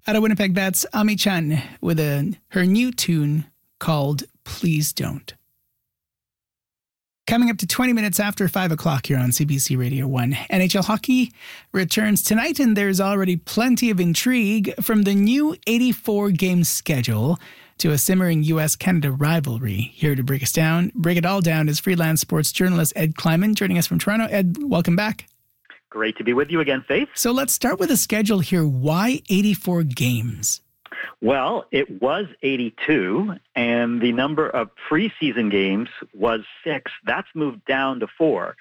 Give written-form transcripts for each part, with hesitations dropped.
Out of Winnipeg, that's Ami Chan with her new tune called Please Don't. Coming up to 20 minutes after 5 o'clock here on CBC Radio 1. NHL hockey returns tonight, and there's already plenty of intrigue from the new 84-game schedule to a simmering U.S.-Canada rivalry. Here to break it all down is freelance sports journalist Ed Kleiman, joining us from Toronto. Ed, welcome back. Great to be with you again, Faith. So let's start with the schedule here. Why 84 games? Well, it was 82, and the number of preseason games was 6. That's moved down to 4.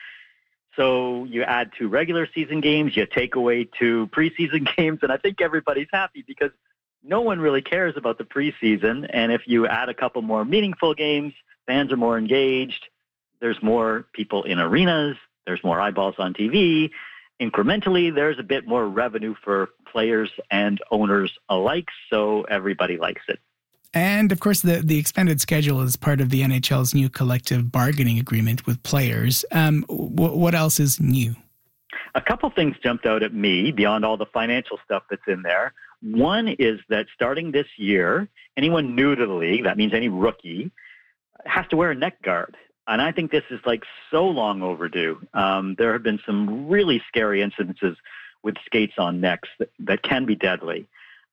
So you add 2 regular season games, you take away 2 preseason games, and I think everybody's happy because no one really cares about the preseason. And if you add a couple more meaningful games, fans are more engaged, there's more people in arenas, there's more eyeballs on TV. Incrementally, there's a bit more revenue for players and owners alike, so everybody likes it. And, of course, the expanded schedule is part of the NHL's new collective bargaining agreement with players. What else is new? A couple things jumped out at me beyond all the financial stuff that's in there. One is that starting this year, anyone new to the league, that means any rookie, has to wear a neck guard. And I think this is so long overdue. There have been some really scary incidences with skates on necks that can be deadly.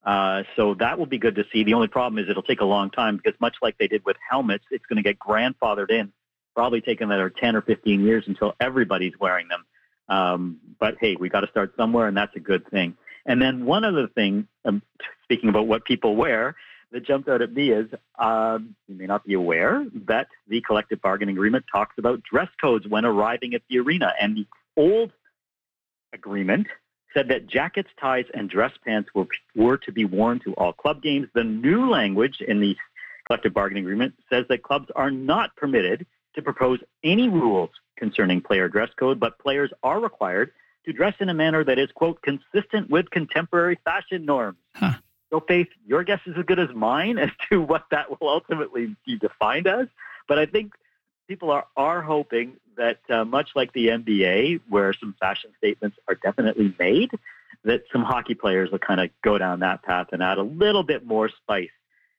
So that will be good to see. The only problem is it'll take a long time because much like they did with helmets, it's going to get grandfathered in, probably take another 10 or 15 years until everybody's wearing them. But hey, we got to start somewhere, and that's a good thing. And then one other thing, speaking about what people wear, that jumped out at me is you may not be aware that the collective bargaining agreement talks about dress codes when arriving at the arena. And the old agreement said that jackets, ties, and dress pants were to be worn to all club games. The new language in the collective bargaining agreement says that clubs are not permitted to propose any rules concerning player dress code, but players are required to dress in a manner that is, quote, consistent with contemporary fashion norms. Huh. So, Faith, your guess is as good as mine as to what that will ultimately be defined as. But I think people are hoping that much like the NBA, where some fashion statements are definitely made, that some hockey players will kind of go down that path and add a little bit more spice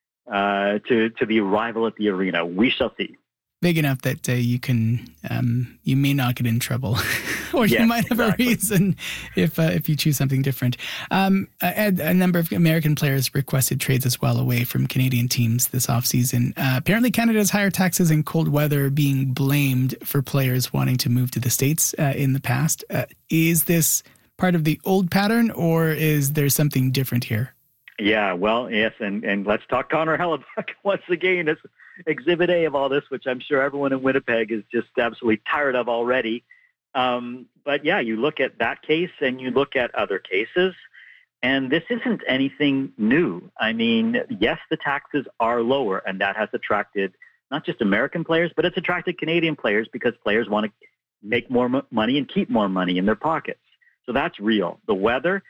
to the arrival at the arena. We shall see. Big enough that you may not get in trouble, or you might have a reason if you choose something different. A number of American players requested trades as well away from Canadian teams this offseason. Apparently, Canada's higher taxes and cold weather being blamed for players wanting to move to the States in the past. Is this part of the old pattern, or is there something different here? Yeah, well, yes, and let's talk Connor Hellebuyck once again. It's Exhibit A of all this, which I'm sure everyone in Winnipeg is just absolutely tired of already. But yeah, you look at that case and you look at other cases, and this isn't anything new. I mean, yes, the taxes are lower, and that has attracted not just American players, but it's attracted Canadian players because players want to make more money and keep more money in their pockets. So that's real. The weather,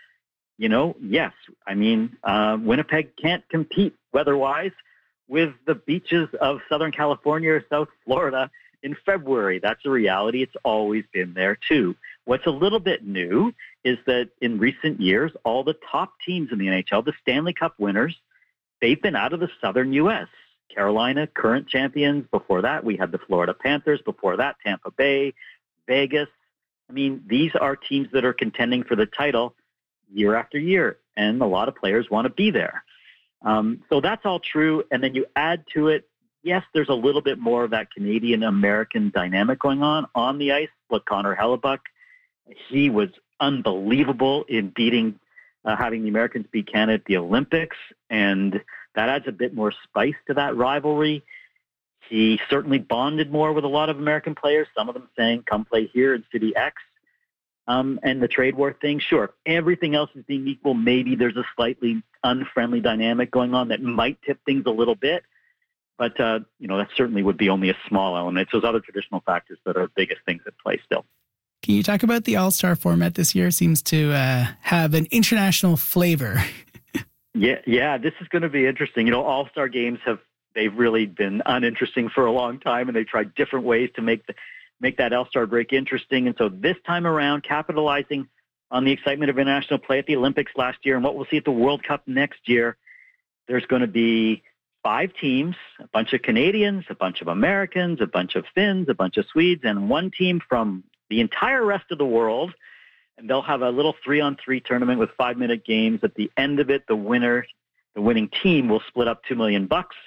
yes. I mean, Winnipeg can't compete weather-wise with the beaches of Southern California or South Florida in February. That's a reality. It's always been there, too. What's a little bit new is that in recent years, all the top teams in the NHL, the Stanley Cup winners, they've been out of the Southern U.S. Carolina, current champions. Before that, we had the Florida Panthers. Before that, Tampa Bay, Vegas. I mean, these are teams that are contending for the title year after year, and a lot of players want to be there. So that's all true. And then you add to it, yes, there's a little bit more of that Canadian-American dynamic going on the ice. Look, Connor Hellebuyck, he was unbelievable in having the Americans beat Canada at the Olympics, and that adds a bit more spice to that rivalry. He certainly bonded more with a lot of American players, some of them saying, come play here in City X. And the trade war thing, sure, everything else is being equal. Maybe there's a slightly unfriendly dynamic going on that might tip things a little bit. But, that certainly would be only a small element. It's those other traditional factors that are the biggest things at play still. Can you talk about the All-Star format this year? Seems to have an international flavor. Yeah, this is going to be interesting. All-Star games they've really been uninteresting for a long time, and they've tried different ways to make that All-Star break interesting. And so this time around, capitalizing on the excitement of international play at the Olympics last year and what we'll see at the World Cup next year, there's going to be 5 teams, a bunch of Canadians, a bunch of Americans, a bunch of Finns, a bunch of Swedes, and one team from the entire rest of the world. And they'll have a little 3-on-3 tournament with 5-minute games. At the end of it, the winning team will split up $2 million.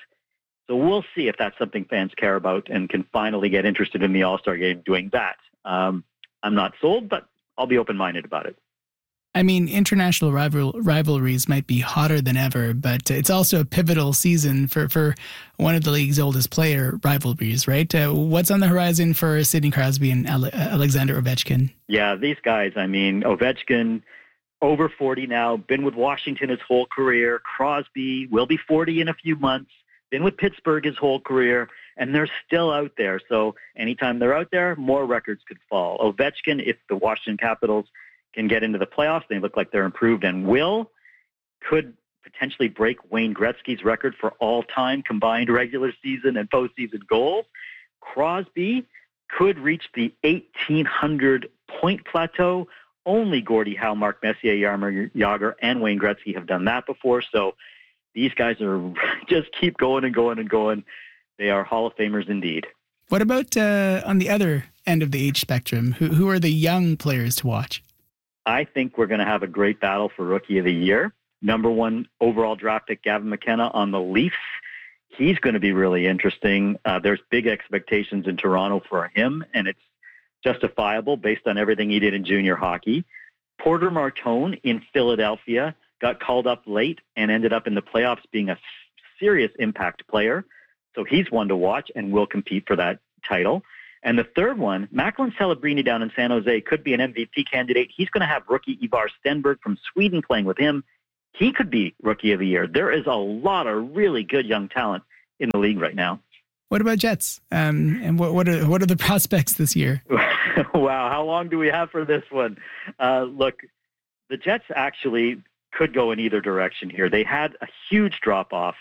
So we'll see if that's something fans care about and can finally get interested in the All-Star Game doing that. I'm not sold, but I'll be open-minded about it. I mean, international rivalries might be hotter than ever, but it's also a pivotal season for one of the league's oldest player rivalries, right? What's on the horizon for Sidney Crosby and Alexander Ovechkin? Yeah, these guys, I mean, Ovechkin, over 40 now, been with Washington his whole career. Crosby will be 40 in a few months, been with Pittsburgh his whole career, and they're still out there. So anytime they're out there, more records could fall. Ovechkin, if the Washington Capitals can get into the playoffs, they look like they're improved and could potentially break Wayne Gretzky's record for all-time combined regular season and postseason goals. Crosby could reach the 1,800-point plateau. Only Gordie Howe, Mark Messier, Jaromir Jagr, and Wayne Gretzky have done that before. So these guys are just keep going and going and going. They are Hall of Famers indeed. What about on the other end of the age spectrum? Who are the young players to watch? I think we're going to have a great battle for Rookie of the Year. Number 1 overall draft pick, Gavin McKenna on the Leafs. He's going to be really interesting. There's big expectations in Toronto for him, and it's justifiable based on everything he did in junior hockey. Porter Martone in Philadelphia got called up late and ended up in the playoffs being a serious impact player. So he's one to watch and will compete for that title. And the third one, Macklin Celebrini down in San Jose, could be an MVP candidate. He's going to have rookie Ivar Stenberg from Sweden playing with him. He could be Rookie of the Year. There is a lot of really good young talent in the league right now. What about Jets? And what are the prospects this year? Wow, how long do we have for this one? Look, the Jets actually could go in either direction here. They had a huge drop-off,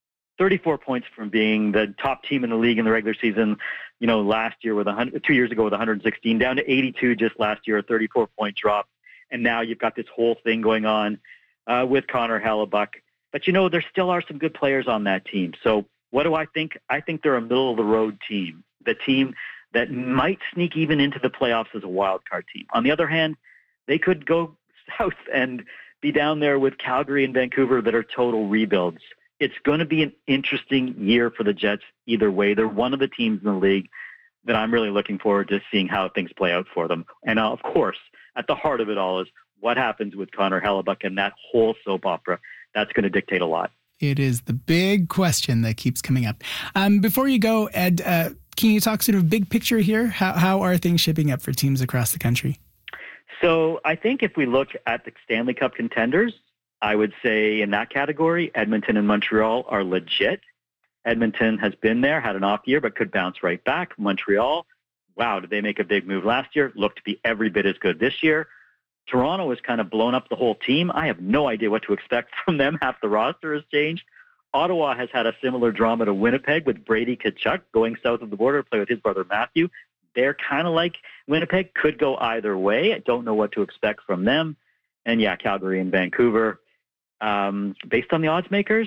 34 points from being the top team in the league in the regular season, last year with 2 years ago with 116, down to 82 just last year, a 34-point drop. And now you've got this whole thing going on with Connor Hellebuyck. But, there still are some good players on that team. So what do I think? I think they're a middle-of-the-road team, the team that might sneak even into the playoffs as a wild card team. On the other hand, they could go south and be down there with Calgary and Vancouver that are total rebuilds. It's going to be an interesting year for the Jets either way. They're one of the teams in the league that I'm really looking forward to seeing how things play out for them. And of course, at the heart of it all is what happens with Connor Hellebuyck and that whole soap opera. That's going to dictate a lot. It is the big question that keeps coming up. Before you go, Ed, can you talk sort of big picture here? How are things shaping up for teams across the country? So I think if we look at the Stanley Cup contenders, I would say in that category, Edmonton and Montreal are legit. Edmonton has been there, had an off year, but could bounce right back. Montreal, wow, did they make a big move last year? Looked to be every bit as good this year. Toronto has kind of blown up the whole team. I have no idea what to expect from them. Half the roster has changed. Ottawa has had a similar drama to Winnipeg with Brady Tkachuk going south of the border to play with his brother Matthew. They're kind of like Winnipeg, could go either way. I don't know what to expect from them. And yeah, Calgary and Vancouver. Based on the odds makers,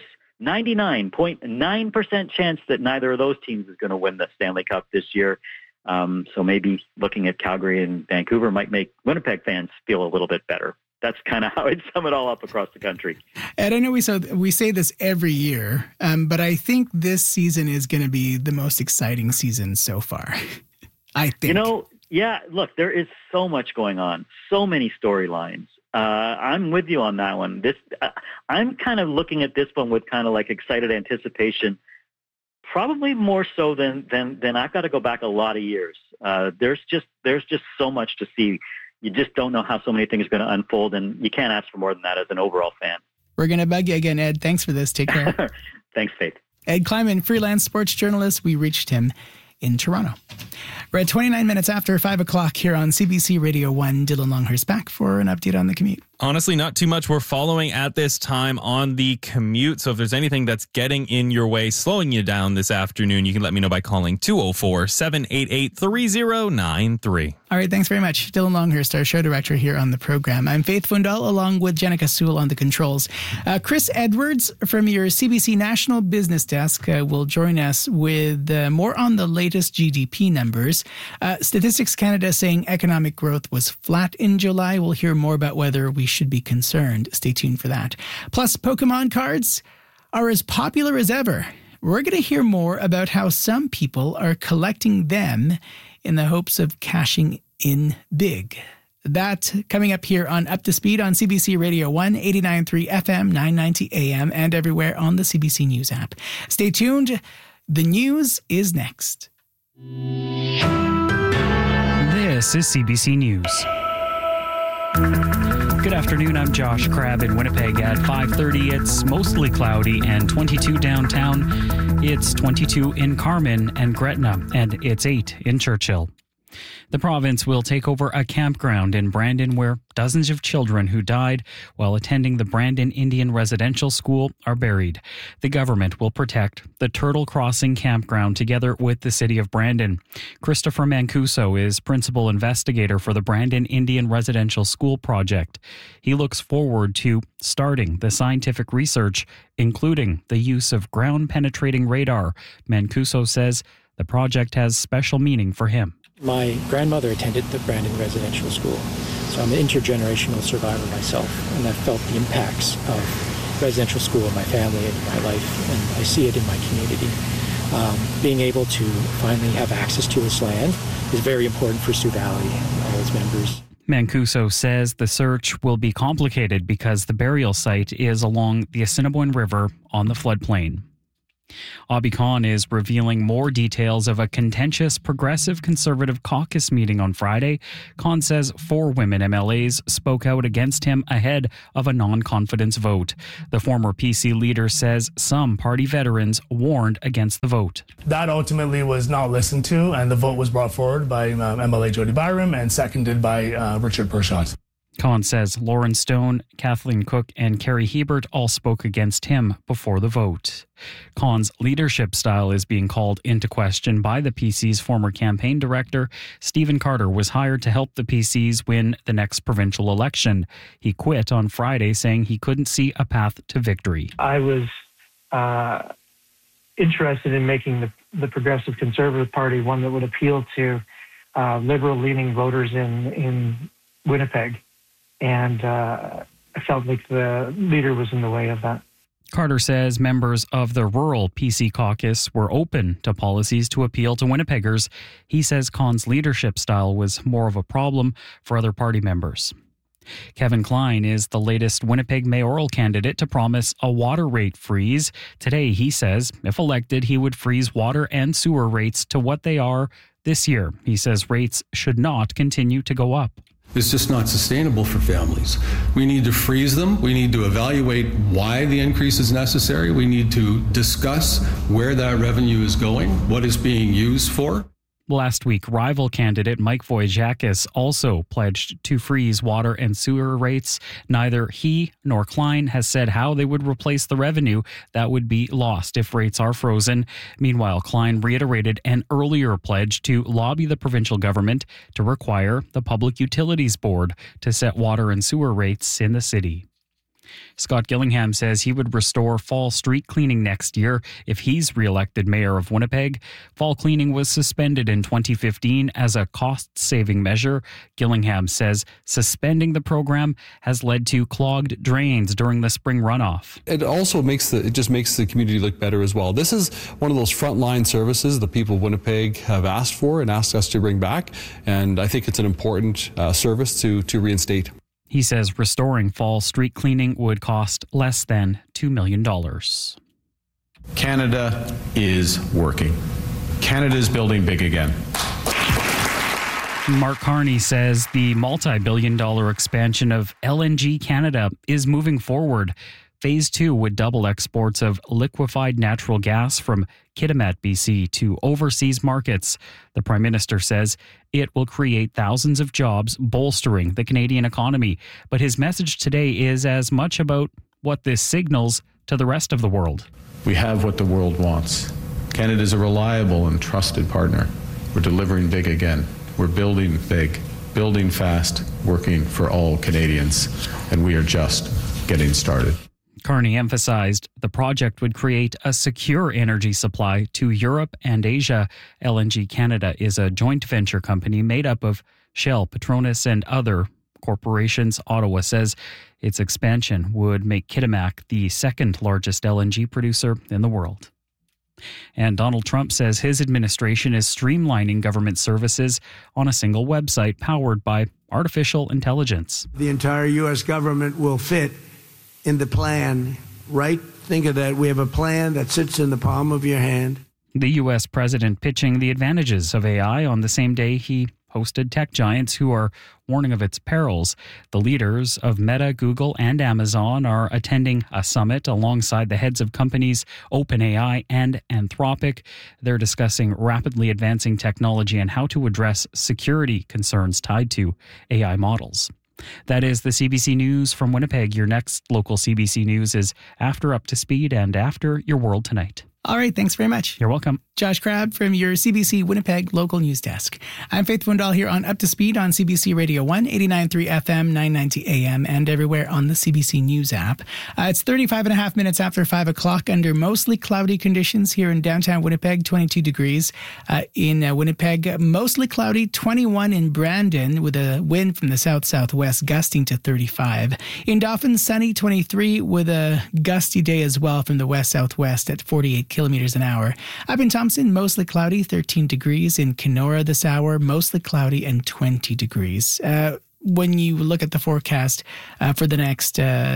99.9% chance that neither of those teams is going to win the Stanley Cup this year. So maybe looking at Calgary and Vancouver might make Winnipeg fans feel a little bit better. That's kind of how I'd sum it all up across the country. Ed, I know we say this every year, but I think this season is going to be the most exciting season so far. I think. Yeah, look, there is so much going on, so many storylines. I'm with you on that one. I'm kind of looking at this one with kind of like excited anticipation, probably more so than I've got to go back a lot of years. There's just so much to see. You just don't know how so many things are going to unfold, and you can't ask for more than that as an overall fan. We're going to bug you again, Ed. Thanks for this. Take care. Thanks, Faith. Ed Kleiman, freelance sports journalist. We reached him in Toronto. We're at 29 minutes after 5 o'clock here on CBC Radio 1. Dylan Longhurst back for an update on the commute. honestly, not too much we're following at this time on the commute. So if there's anything that's getting in your way, slowing you down this afternoon, you can let me know by calling 204-788-3093. All right, thanks very much. Dylan Longhurst, our show director here on the program. I'm Faith Fundal, along with Jenica Sewell on the controls. Chris Edwards from your CBC National Business Desk will join us with more on the latest GDP numbers. Statistics Canada saying economic growth was flat in July. We'll hear more about whether we should be concerned. Stay tuned for that. Plus, Pokemon cards are as popular as ever. We're going to hear more about how some people are collecting them in the hopes of cashing in big. That coming up here on Up to Speed on CBC Radio 1, 89.3 FM, 990 AM, and everywhere on the CBC News app. Stay tuned. The news is next. This is CBC News. Good afternoon, I'm Josh Crabb in Winnipeg at 5:30. It's mostly cloudy and 22 downtown. It's 22 in Carman and Gretna, and it's 8 in Churchill. The province will take over a campground in Brandon where dozens of children who died while attending the Brandon Indian Residential School are buried. The government will protect the Turtle Crossing campground together with the city of Brandon. Christopher Mancuso is principal investigator for the Brandon Indian Residential School project. He looks forward to starting the scientific research, including the use of ground-penetrating radar. Mancuso says the project has special meaning for him. My grandmother attended the Brandon Residential School, so I'm an intergenerational survivor myself, and I've felt the impacts of residential school in my family and in my life, and I see it in my community. Being able to finally have access to this land is very important for Sioux Valley and all its members. Mancuso says the search will be complicated because the burial site is along the Assiniboine River on the floodplain. Abhi Khan is revealing more details of a contentious Progressive Conservative caucus meeting on Friday. Khan says 4 women MLAs spoke out against him ahead of a non-confidence vote. The former PC leader says some party veterans warned against the vote. That ultimately was not listened to, and the vote was brought forward by MLA Jody Byram and seconded by Richard Pershot. Khan says Lauren Stone, Kathleen Cook, and Carrie Hebert all spoke against him before the vote. Khan's leadership style is being called into question by the PC's former campaign director. Stephen Carter was hired to help the PCs win the next provincial election. He quit on Friday, saying he couldn't see a path to victory. I was interested in making the Progressive Conservative Party one that would appeal to liberal-leaning voters in Winnipeg. And I felt like the leader was in the way of that. Carter says members of the rural PC caucus were open to policies to appeal to Winnipeggers. He says Khan's leadership style was more of a problem for other party members. Kevin Klein is the latest Winnipeg mayoral candidate to promise a water rate freeze. Today, he says, if elected, he would freeze water and sewer rates to what they are this year. He says rates should not continue to go up. It's just not sustainable for families. We need to freeze them. We need to evaluate why the increase is necessary. We need to discuss where that revenue is going, what it's being used for. Last week, rival candidate Mike Voyjakis also pledged to freeze water and sewer rates. Neither he nor Klein has said how they would replace the revenue that would be lost if rates are frozen. Meanwhile, Klein reiterated an earlier pledge to lobby the provincial government to require the Public Utilities Board to set water and sewer rates in the city. Scott Gillingham says he would restore fall street cleaning next year if he's re-elected mayor of Winnipeg. Fall cleaning was suspended in 2015 as a cost-saving measure. Gillingham says suspending the program has led to clogged drains during the spring runoff. It also makes the community look better as well. This is one of those frontline services the people of Winnipeg have asked for and asked us to bring back, and I think it's an important service to reinstate. He says restoring fall street cleaning would cost less than $2 million. Canada is working. Canada is building big again. Mark Carney says the multi-billion-dollar expansion of LNG Canada is moving forward. Phase 2 would double exports of liquefied natural gas from Kitimat, BC to overseas markets. The Prime Minister says it will create thousands of jobs, bolstering the Canadian economy. But his message today is as much about what this signals to the rest of the world. We have what the world wants. Canada is a reliable and trusted partner. We're delivering big again. We're building big, building fast, working for all Canadians, and we are just getting started. Carney emphasized the project would create a secure energy supply to Europe and Asia. LNG Canada is a joint venture company made up of Shell, Petronas, and other corporations. Ottawa says its expansion would make Kitimat the second largest LNG producer in the world. And Donald Trump says his administration is streamlining government services on a single website powered by artificial intelligence. The entire U.S. government will fit in the plan, right? Think of that. We have a plan that sits in the palm of your hand. The U.S. president pitching the advantages of AI on the same day he hosted tech giants who are warning of its perils. The leaders of Meta, Google, and Amazon are attending a summit alongside the heads of companies OpenAI and Anthropic. They're discussing rapidly advancing technology and how to address security concerns tied to AI models. That is the CBC News from Winnipeg. Your next local CBC News is after Up to Speed and after Your World Tonight. All right, thanks very much. You're welcome. Josh Crabb from your CBC Winnipeg local news desk. I'm Faith Wendell here on Up to Speed on CBC Radio 1, 89.3 FM, 990 AM, and everywhere on the CBC News app. It's 35 and a half minutes after 5 o'clock under mostly cloudy conditions here in downtown Winnipeg, 22 degrees. In Winnipeg, mostly cloudy, 21 in Brandon with a wind from the south-southwest gusting to 35. In Dauphin, sunny, 23 with a gusty day as well from the west-southwest at 48 kilometers an hour. Up in Thompson, mostly cloudy, 13 degrees. In Kenora this hour, mostly cloudy and 20 degrees. When you look at the forecast for the next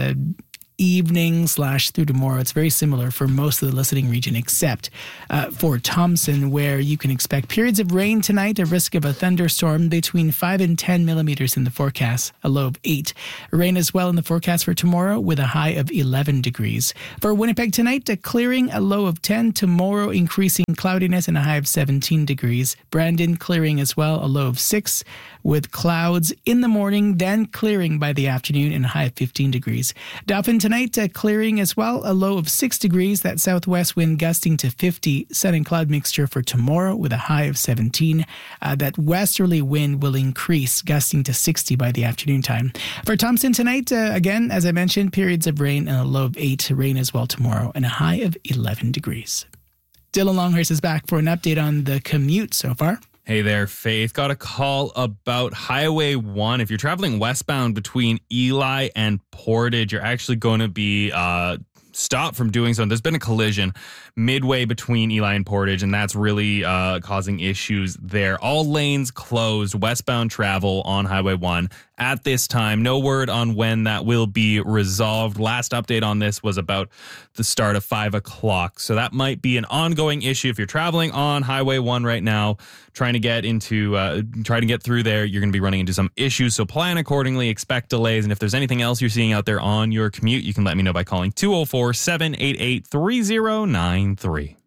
evening / through tomorrow, it's very similar for most of the listening region except for Thompson, where you can expect periods of rain tonight, a risk of a thunderstorm between 5 and 10 millimeters in the forecast, a low of 8. Rain as well in the forecast for tomorrow with a high of 11 degrees. For Winnipeg tonight, a clearing, a low of 10. Tomorrow, increasing cloudiness and a high of 17 degrees. Brandon, clearing as well, a low of 6 with clouds in the morning, then clearing by the afternoon and a high of 15 degrees. Dauphin tonight, clearing as well, a low of 6 degrees. That southwest wind gusting to 50. Sun and cloud mixture for tomorrow with a high of 17. That westerly wind will increase, gusting to 60 by the afternoon time. For Thompson tonight, again, as I mentioned, periods of rain and a low of 8. Rain as well tomorrow and a high of 11 degrees. Dylan Longhurst is back for an update on the commute so far. Hey there, Faith. Got a call about Highway 1. If you're traveling westbound between Eli and Portage, you're actually going to be stopped from doing so. And there's been a collision midway between Eli and Portage, and that's really causing issues there. All lanes closed, westbound travel on Highway 1 at this time. No word on when that will be resolved. Last update on this was about the start of 5 o'clock. So that might be an ongoing issue if you're traveling on Highway 1 right now, trying to get through there. You're going to be running into some issues. So plan accordingly, expect delays. And if there's anything else you're seeing out there on your commute, you can let me know by calling 204-788-3093.